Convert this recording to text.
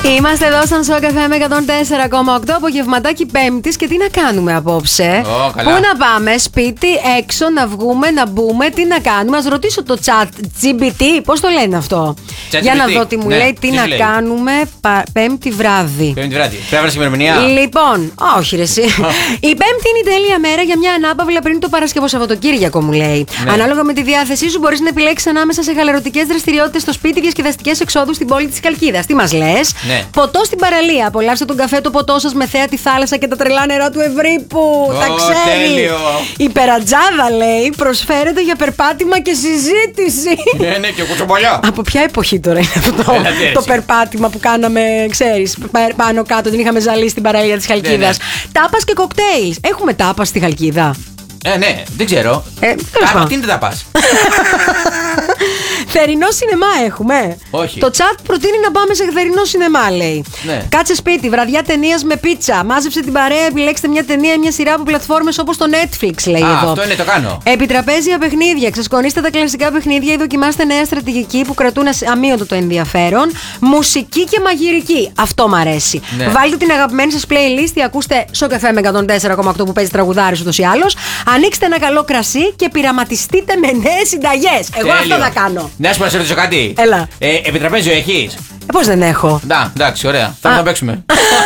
Είμαστε εδώ στον Show FM 104,8 απογευματάκι Πέμπτης και τι να κάνουμε απόψε. Πού να πάμε, σπίτι, έξω, να βγούμε, να μπούμε, τι να κάνουμε. Ας ρωτήσω το chat GPT, πώς το λένε αυτό. Για να δω τι μου λέει, τι να κάνουμε Πέμπτη βράδυ. Πέμπτη βράδυ. Πρέπει να ημερομηνία. Λοιπόν, όχι ρε εσύ. Η Πέμπτη είναι η τέλεια μέρα για μια ανάπαυλα πριν το Παρασκευό Σαββατοκύριακο, μου λέει. Ναι. Ανάλογα με τη διάθεσή σου, μπορείς να επιλέξεις ανάμεσα σε χαλαρωτικές δραστηριότητες στο σπίτι, διασκεδαστικές εξόδους στην πόλη της Χαλκίδας. Τι μας λες? Ναι. Ποτό στην παραλία. Απολαύστε τον καφέ, το ποτό σας με θέα τη θάλασσα και τα τρελά νερά του Ευρύπου. Τα ξέρει. Τέλειο. Η περατζάδα, λέει, προσφέρεται για περπάτημα και συζήτηση. Ναι, και κουτσομπολιά. Από ποια εποχή τώρα είναι αυτό το περπάτημα που κάναμε, ξέρεις, πάνω κάτω, την είχαμε ζαλίσει στην παραλία της Χαλκίδας. Τάπας και κοκτέιλ. Έχουμε τάπας στη Χαλκίδα? Ναι, δεν ξέρω. Τι είναι τάπας? Θερινό σινεμά έχουμε. Όχι. Το chat προτείνει να πάμε σε θερινό σινεμά, λέει. Ναι. Κάτσε σπίτι, βραδιά ταινίας με πίτσα. Μάζεψε την παρέα, επιλέξτε μια ταινία, μια σειρά από πλατφόρμες όπως το Netflix, λέει εδώ. Αυτό είναι, το κάνω. Επιτραπέζια παιχνίδια. Ξεσκονίστε τα κλασικά παιχνίδια ή δοκιμάστε νέα στρατηγική που κρατούν αμύωτο το ενδιαφέρον. Μουσική και μαγειρική. Αυτό μ' αρέσει. Ναι. Βάλτε την αγαπημένη σας playlist ή ακούστε Show FM με 104,8 που παίζει τραγουδάρι ούτως ή άλλως. Ανοίξτε ένα καλό κρασί και πειραματιστείτε με νέες συνταγές. Εγώ αυτό θα κάνω. Να σου πω να ρωτήσω κάτι. Έλα. Επιτραπέζιο έχεις? Πώς δεν έχω. Εντάξει, ωραία. Θα να παίξουμε.